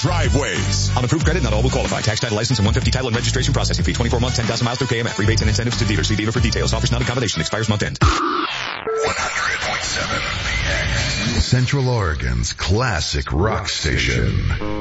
Driveways. On approved credit, not all will qualify. Tax, title, license, and 150 title and registration processing fee. 24 months, 10,000 miles through KMF. Rebates and incentives to dealers. See dealer for details. Offers not a combination. Expires month end. 100.7 Central Oregon's classic rock station.